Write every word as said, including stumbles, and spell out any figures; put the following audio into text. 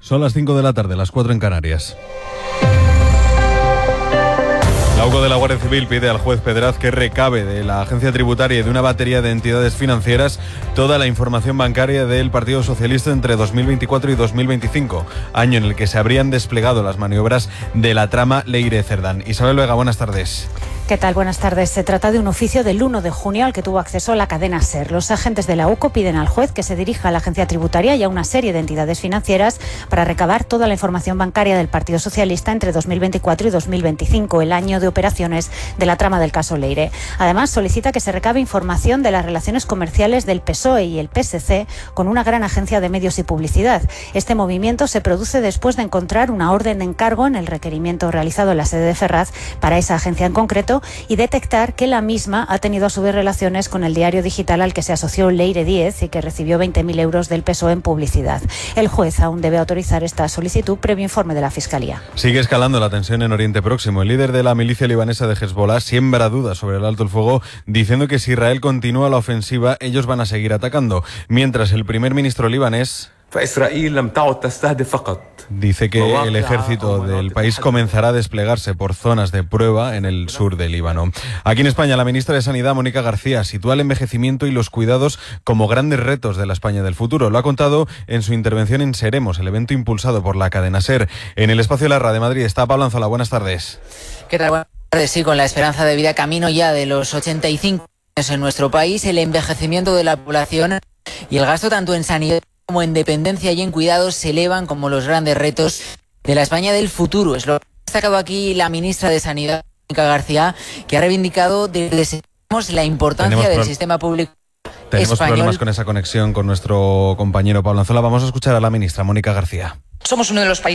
Son las cinco de la tarde, las cuatro en Canarias. La UCO de la Guardia Civil pide al juez Pedraz que recabe de la agencia tributaria y de una batería de entidades financieras toda la información bancaria del Partido Socialista entre dos mil veinticuatro y dos mil veinticinco, año en el que se habrían desplegado las maniobras de la trama Leire-Cerdán. Isabel Vega, buenas tardes. ¿Qué tal? Buenas tardes. Se trata de un oficio del uno de junio al que tuvo acceso la cadena SER. Los agentes de la UCO piden al juez que se dirija a la agencia tributaria y a una serie de entidades financieras para recabar toda la información bancaria del Partido Socialista entre dos mil veinticuatro y dos mil veinticinco, el año de operaciones de la trama del caso Leire. Además, solicita que se recabe información de las relaciones comerciales del P S O E y el P S C con una gran agencia de medios y publicidad. Este movimiento se produce después de encontrar una orden de encargo en el requerimiento realizado en la sede de Ferraz para esa agencia en concreto y detectar que la misma ha tenido a su vez relaciones con el diario digital al que se asoció Leire diez y que recibió veinte mil euros del P S O E en publicidad. El juez aún debe autorizar esta solicitud previo informe de la Fiscalía. Sigue escalando la tensión en Oriente Próximo. El líder de la milicia libanesa de Hezbollah siembra dudas sobre el alto el fuego, diciendo que si Israel continúa la ofensiva, ellos van a seguir atacando. Mientras el primer ministro libanés dice que el ejército del país comenzará a desplegarse por zonas de prueba en el sur del Líbano. Aquí en España, la ministra de Sanidad, Mónica García, sitúa el envejecimiento y los cuidados como grandes retos de la España del futuro. Lo ha contado en su intervención en Seremos, el evento impulsado por la cadena SER. En el espacio La Radio de Madrid está Pablo Anzola. Buenas tardes. ¿Qué tal? Buenas tardes. Sí, con la esperanza de vida camino ya de los ochenta y cinco años en nuestro país, el envejecimiento de la población y el gasto tanto en sanidad como en dependencia y en cuidados se elevan como los grandes retos de la España del futuro. Es lo que ha destacado aquí la ministra de Sanidad, Mónica García, que ha reivindicado desde la importancia Tenemos del pro... sistema público Tenemos español. Problemas con esa conexión con nuestro compañero Pablo Anzola. Vamos a escuchar a la ministra, Mónica García. Somos uno de los países